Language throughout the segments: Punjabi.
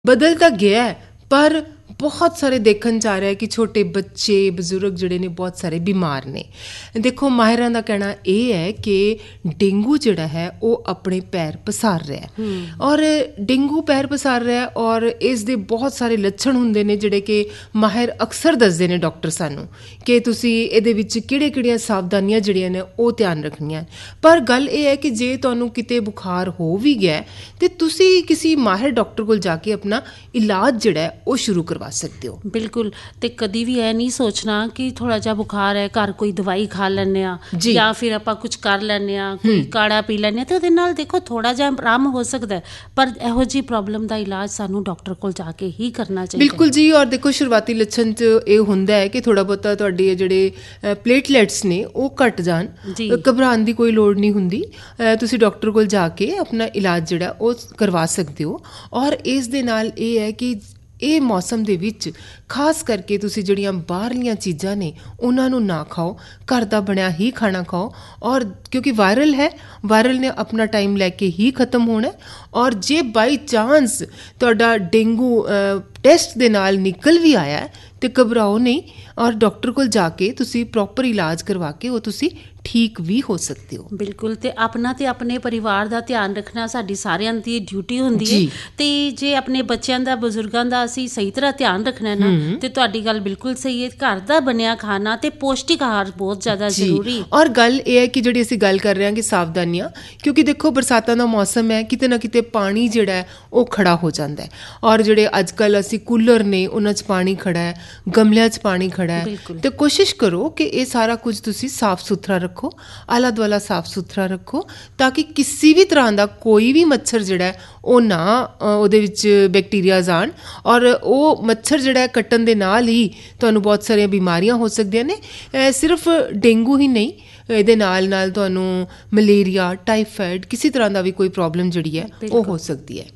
ਬਦਲ ਤਾਂ ਗਿਆ ਹੈ, ਪਰ ਬਹੁਤ ਸਾਰੇ ਦੇਖਣ 'ਚ ਆ ਰਿਹਾ ਕਿ ਛੋਟੇ ਬੱਚੇ ਬਜ਼ੁਰਗ ਜਿਹੜੇ ਨੇ ਬਹੁਤ ਸਾਰੇ ਬਿਮਾਰ ਨੇ। ਦੇਖੋ, ਮਾਹਿਰਾਂ ਦਾ ਕਹਿਣਾ ਇਹ ਹੈ ਕਿ ਡੇਂਗੂ ਜਿਹੜਾ ਹੈ ਉਹ ਆਪਣੇ ਪੈਰ ਪਸਾਰ ਰਿਹਾ ਔਰ ਡੇਂਗੂ ਪੈਰ ਪਸਾਰ ਰਿਹਾ ਔਰ ਇਸ ਦੇ ਬਹੁਤ ਸਾਰੇ ਲੱਛਣ ਹੁੰਦੇ ਨੇ ਜਿਹੜੇ ਕਿ ਮਾਹਿਰ ਅਕਸਰ ਦੱਸਦੇ ਨੇ ਡਾਕਟਰ ਸਾਨੂੰ ਕਿ ਤੁਸੀਂ ਇਹਦੇ ਵਿੱਚ ਕਿਹੜੀਆਂ ਸਾਵਧਾਨੀਆਂ ਜਿਹੜੀਆਂ ਨੇ ਉਹ ਧਿਆਨ ਰੱਖਣੀਆਂ। ਪਰ ਗੱਲ ਇਹ ਹੈ ਕਿ ਜੇ ਤੁਹਾਨੂੰ ਕਿਤੇ ਬੁਖਾਰ ਹੋ ਵੀ ਗਿਆ ਤੇ ਤੁਸੀਂ ਕਿਸੇ ਮਾਹਿਰ ਡਾਕਟਰ ਕੋਲ ਜਾ ਕੇ ਆਪਣਾ ਇਲਾਜ ਜਿਹੜਾ ਹੈ ਉਹ ਸ਼ੁਰੂ ਕਰਵਾ ਸਕਦੇ ਹੋ। ਬਿਲਕੁਲ। ਤੇ ਕਦੀ ਵੀ ਇਹ ਨਹੀਂ ਸੋਚਣਾ ਕਿ ਥੋੜਾ ਜਿਹਾ ਬੁਖਾਰ ਹੈ, ਘਰ ਕੋਈ ਦਵਾਈ ਖਾ ਲੈਂਦੇ ਆ ਜਾਂ ਫਿਰ ਆਪਾਂ ਕੁਝ ਕਰ ਲੈਂਦੇ ਆ, ਕੋਈ ਕਾੜਾ ਪੀ ਲੈਂਦੇ ਆ, ਤੇ ਉਹਦੇ ਨਾਲ ਦੇਖੋ ਥੋੜਾ ਜਿਹਾ ਆਰਾਮ ਹੋ ਸਕਦਾ ਹੈ, ਪਰ ਇਹੋ ਜਿਹੀ ਪ੍ਰੋਬਲਮ ਦਾ ਇਲਾਜ ਸਾਨੂੰ ਡਾਕਟਰ ਕੋਲ ਜਾ ਕੇ ਹੀ ਕਰਨਾ ਚਾਹੀਦਾ। ਬਿਲਕੁਲ ਜੀ। ਔਰ ਦੇਖੋ, ਸ਼ੁਰੂਆਤੀ ਲੱਛਣ 'ਚ ਇਹ ਹੁੰਦਾ ਹੈ ਕਿ ਥੋੜਾ ਬਹੁਤਾ ਤੁਹਾਡੇ ਜਿਹੜੇ ਪਲੇਟਲੈਟਸ ਨੇ ਉਹ ਘਟ ਜਾਣ। ਘਬਰਾਉਣ ਦੀ ਕੋਈ ਲੋੜ ਨਹੀਂ ਹੁੰਦੀ, ਤੁਸੀਂ ਡਾਕਟਰ ਕੋਲ ਜਾ ਕੇ ਆਪਣਾ ਇਲਾਜ ਜਿਹੜਾ ਉਹ ਕਰਵਾ ਸਕਦੇ ਹੋ। ਔਰ ਇਸ ਦੇ ਨਾਲ ਇਹ ਹੈ ਕਿ ਇਹ ਮੌਸਮ ਦੇ ਵਿੱਚ ਖਾਸ ਕਰਕੇ ਤੁਸੀਂ ਜਿਹੜੀਆਂ ਬਾਹਰਲੀਆਂ ਚੀਜ਼ਾਂ ਨੇ ਉਹਨਾਂ ਨੂੰ ਨਾ ਖਾਓ, ਘਰ ਦਾ ਬਣਿਆ ਹੀ ਖਾਣਾ ਖਾਓ। ਔਰ ਕਿਉਂਕਿ ਵਾਇਰਲ ਨੇ ਆਪਣਾ ਟਾਈਮ ਲੈ ਕੇ ਹੀ ਖਤਮ ਹੋਣਾ। ਔਰ ਜੇ ਬਾਈ ਚਾਂਸ ਤੁਹਾਡਾ ਡੇਂਗੂ ਟੈਸਟ ਦੇ ਨਾਲ ਨਿਕਲ ਵੀ ਆਇਆ ਤੇ ਘਬਰਾਓ ਨਹੀਂ, ਔਰ ਡਾਕਟਰ ਕੋਲ ਜਾ ਕੇ ਤੁਸੀਂ ਪ੍ਰੋਪਰ ਇਲਾਜ ਕਰਵਾ ਕੇ ਉਹ ਤੁਸੀਂ ਠੀਕ ਵੀ ਹੋ ਸਕਦੇ ਹੋ। ਬਿਲਕੁਲ। ਤੇ ਆਪਣਾ ਤੇ ਆਪਣੇ ਪਰਿਵਾਰ ਦਾ ਧਿਆਨ ਰੱਖਣਾ ਸਾਡੀ ਸਾਰਿਆਂ ਦੀ ਡਿਊਟੀ ਹੁੰਦੀ ਹੈ। ਤੇ ਜੇ ਆਪਣੇ ਬੱਚਿਆਂ ਦਾ, ਬਜ਼ੁਰਗਾਂ ਦਾ ਅਸੀਂ ਸਹੀ ਤਰ੍ਹਾਂ ਧਿਆਨ ਰੱਖਣਾ ਨਾ, ਤੇ ਤੁਹਾਡੀ ਗੱਲ ਬਿਲਕੁਲ ਸਹੀ ਹੈ। ਘਰ ਦਾ ਬਣਿਆ ਖਾਣਾ ਤੇ ਪੌਸ਼ਟਿਕ ਆਹਾਰ ਬਹੁਤ ਜ਼ਿਆਦਾ ਜ਼ਰੂਰੀ। ਔਰ ਗੱਲ ਇਹ ਹੈ ਕਿ ਜਿਹੜੀ ਅਸੀਂ ਗੱਲ ਕਰ ਰਹੇ ਹਾਂ ਕਿ ਸਾਵਧਾਨੀਆਂ, ਕਿਉਂਕਿ ਦੇਖੋ ਬਰਸਾਤਾਂ ਦਾ ਮੌਸਮ ਹੈ, ਕਿਤੇ ਨਾ ਕਿਤੇ ਪਾਣੀ ਜਿਹੜਾ ਹੈ ਉਹ ਖੜਾ ਹੋ ਜਾਂਦਾ ਹੈ। ਔਰ ਜਿਹੜੇ ਅੱਜ ਕੱਲ੍ਹ ਅਸੀਂ ਕੂਲਰ ਨੇ ਉਹਨਾਂ 'ਚ ਪਾਣੀ ਖੜਾ ਹੈ, ਗਮਲਿਆਂ 'ਚ ਪਾਣੀ ਖੜਾ ਹੈ। ਤੇ ਕੋਸ਼ਿਸ਼ ਕਰੋ ਕਿ ਇਹ ਸਾਰਾ ਕੁਝ ਤੁਸੀਂ ਸਾਫ਼ ਸੁਥਰਾ ਰੱਖੋ, ਆਲਾ ਦੁਆਲਾ ਸਾਫ਼ ਸੁਥਰਾ ਰੱਖੋ, ਤਾਂ ਕਿ ਕਿਸੇ ਵੀ ਤਰ੍ਹਾਂ ਦਾ ਕੋਈ ਵੀ ਮੱਛਰ ਜਿਹੜਾ ਹੈ ਉਹ ਨਾ ਉਹਦੇ ਵਿੱਚ ਬੈਕਟੀਰੀਆਜ਼ ਆਉਣ। ਔਰ ਉਹ ਮੱਛਰ ਜਿਹੜਾ ਹੈ ਕੱਟਣ ਦੇ ਨਾਲ ਹੀ ਤੁਹਾਨੂੰ ਬਹੁਤ ਸਾਰੀਆਂ ਬਿਮਾਰੀਆਂ ਹੋ ਸਕਦੀਆਂ ਨੇ। ਸਿਰਫ ਡੇਂਗੂ ਹੀ ਨਹੀਂ, ਇਹਦੇ ਨਾਲ ਤੁਹਾਨੂੰ ਮਲੇਰੀਆ, ਟਾਈਫਾਇਡ, ਕਿਸੇ ਤਰ੍ਹਾਂ ਦਾ ਵੀ ਕੋਈ ਪ੍ਰੋਬਲਮ ਜਿਹੜੀ ਹੈ ਉਹ ਹੋ ਸਕਦੀ ਹੈ।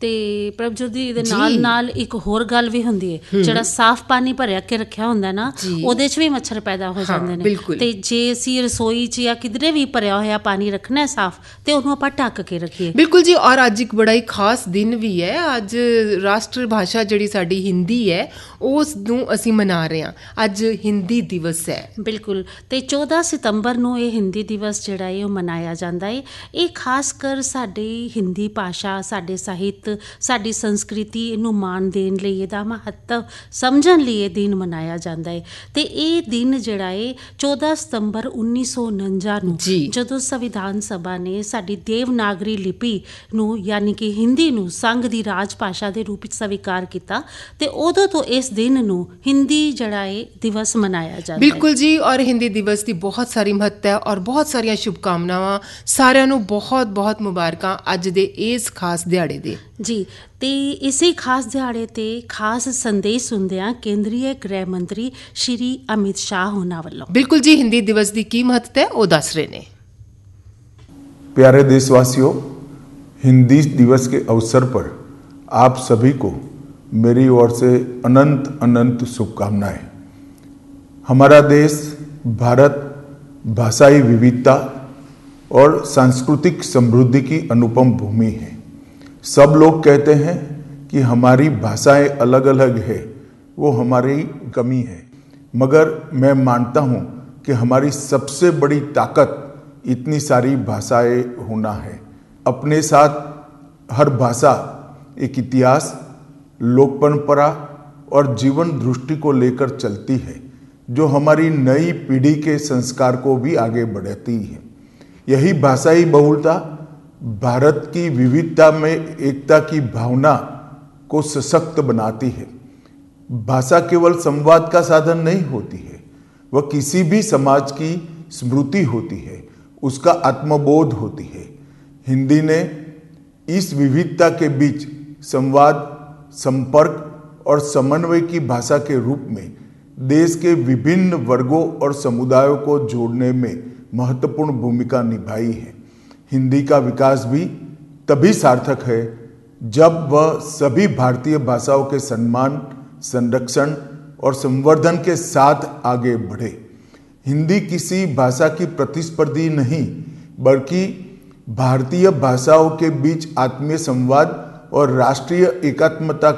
ਤੇ ਪ੍ਰਭਜੋਤ ਜੀ, ਇਹਦੇ ਨਾਲ ਇੱਕ ਹੋਰ ਗੱਲ ਵੀ ਹੁੰਦੀ ਹੈ, ਜਿਹੜਾ ਸਾਫ਼ ਪਾਣੀ ਭਰਿਆ ਕੇ ਰੱਖਿਆ ਹੁੰਦਾ ਨਾ, ਉਹਦੇ 'ਚ ਵੀ ਮੱਛਰ ਪੈਦਾ ਹੋ ਜਾਂਦੇ ਨੇ। ਤੇ ਜੇ ਅਸੀਂ ਰਸੋਈ 'ਚ ਜਾਂ ਕਿਧਰੇ ਵੀ ਭਰਿਆ ਹੋਇਆ ਪਾਣੀ ਰੱਖਣਾ ਸਾਫ਼, ਤੇ ਉਹਨੂੰ ਆਪਾਂ ਢੱਕ ਕੇ ਰੱਖੀਏ। ਬਿਲਕੁਲ ਜੀ। ਔਰ ਅੱਜ ਇੱਕ ਬੜਾ ਹੀ ਖਾਸ ਦਿਨ ਵੀ ਹੈ। ਅੱਜ ਰਾਸ਼ਟਰ ਭਾਸ਼ਾ ਜਿਹੜੀ ਸਾਡੀ ਹਿੰਦੀ ਹੈ ਉਸ ਨੂੰ ਅਸੀਂ ਮਨਾ ਰਹੇ ਹਾਂ। ਅੱਜ ਹਿੰਦੀ ਦਿਵਸ ਹੈ। ਬਿਲਕੁਲ। ਤੇ 14 ਸਤੰਬਰ ਨੂੰ ਇਹ ਹਿੰਦੀ ਦਿਵਸ ਜਿਹੜਾ ਹੈ ਉਹ ਮਨਾਇਆ ਜਾਂਦਾ ਹੈ। ਇਹ ਖਾਸ ਕਰ ਸਾਡੀ ਹਿੰਦੀ ਭਾਸ਼ਾ, ਸਾਡੇ ਸਾਹਿਤ, ਸਾਡੀ ਸੰਸਕ੍ਰਿਤੀ, ਇਹਨੂੰ ਮਾਣ ਦੇਣ ਲਈ, ਇਹਦਾ ਮਹੱਤਵ ਸਮਝਣ ਲਈ ਇਹ ਦਿਨ ਮਨਾਇਆ ਜਾਂਦਾ ਹੈ। ਤੇ ਇਹ ਦਿਨ ਜਿਹੜਾ ਹੈ 14 ਸਤੰਬਰ 1949 ਨੂੰ, ਜਦੋਂ ਸੰਵਿਧਾਨ ਸਭਾ ਨੇ ਸਾਡੀ ਦੇਵਨਾਗਰੀ ਲਿਪੀ ਨੂੰ ਯਾਨੀ ਕਿ ਹਿੰਦੀ ਨੂੰ ਸੰਘ ਦੀ ਰਾਜ ਭਾਸ਼ਾ ਦੇ ਰੂਪ ਵਿੱਚ ਸਵੀਕਾਰ ਕੀਤਾ, ਤੇ ਉਦੋਂ ਤੋਂ ਇਸ ਦਿਨ ਨੂੰ ਹਿੰਦੀ ਜਿਹੜਾ ਹੈ ਦਿਵਸ ਮਨਾਇਆ ਜਾਂਦਾ ਹੈ। ਬਿਲਕੁਲ ਜੀ। ਔਰ ਹਿੰਦੀ ਦਿਵਸ ਦੀ ਬਹੁਤ ਸਾਰੀ ਮਹੱਤਤਾ ਹੈ ਔਰ ਬਹੁਤ ਸਾਰੀਆਂ ਸ਼ੁਭਕਾਮਨਾਵਾਂ। ਸਾਰਿਆਂ ਨੂੰ ਬਹੁਤ ਬਹੁਤ ਮੁਬਾਰਕਾਂ ਅੱਜ ਦੇ ਇਸ ਖਾਸ ਦਿਹਾੜੇ ਦੇ। ਜੀ। ਤੇ ਇਸੇ ਖਾਸ ਦਿਹਾੜੇ ਤੇ ਖਾਸ ਸੰਦੇਸ਼ ਸੁਣਦਿਆਂ ਕੇਂਦਰੀ ਗ੍ਰਹਿ ਮੰਤਰੀ ਸ਼੍ਰੀ ਅਮਿਤ ਸ਼ਾਹ ਹੋਣਾ ਵੱਲੋਂ ਬਿਲਕੁਲ ਜੀ ਹਿੰਦੀ ਦਿਵਸ ਦੀ ਕੀ ਮਹੱਤਤਾ ਹੈ ਉਹ ਦੱਸ ਰਹੇ ਨੇ। प्यारे देशवासियों, हिंदी दिवस के अवसर पर आप सभी को मेरी ओर से अनंत अनंत शुभकामनाएं। हमारा देश भारत भाषाई विविधता और सांस्कृतिक समृद्धि की अनुपम भूमि है। सब लोग कहते हैं कि हमारी भाषाएं अलग अलग है, वो हमारी कमी है, मगर मैं मानता हूँ कि हमारी सबसे बड़ी ताकत इतनी सारी भाषाएं होना है। अपने साथ हर भाषा एक इतिहास, लोक परंपरा और जीवन दृष्टि को लेकर चलती है, जो हमारी नई पीढ़ी के संस्कार को भी आगे बढ़ाती है। यही भाषाई बहुलता भारत की विविधता में एकता की भावना को सशक्त बनाती है। भाषा केवल संवाद का साधन नहीं होती है, वह किसी भी समाज की स्मृति होती है, उसका आत्मबोध होती है। हिंदी ने इस विविधता के बीच संवाद, संपर्क और समन्वय की भाषा के रूप में देश के विभिन्न वर्गों और समुदायों को जोड़ने में महत्वपूर्ण भूमिका निभाई है। हिंदी का विकास भी तभी सार्थक है जब वह सभी भारतीय भाषाओं के सम्मान, संरक्षण और संवर्धन के साथ आगे बढ़े। हिंदी किसी भाषा की प्रतिस्पर्धी नहीं, बल्कि भारतीय भाषाओं के बीच आत्मीय संवाद और राष्ट्रीय एकात्मता